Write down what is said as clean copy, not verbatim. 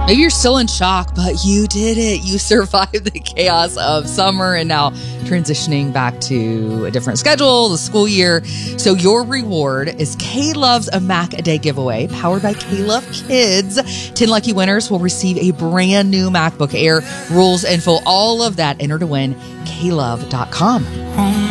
Maybe you're still in shock, but you did it. You survived the chaos of summer and now transitioning back to a different schedule, the school year. So your reward is K-Love's A Mac a Day giveaway powered by K-Love Kids. 10 lucky winners will receive a brand new MacBook Air. Rules, info, all of that. Enter to win, klove.com.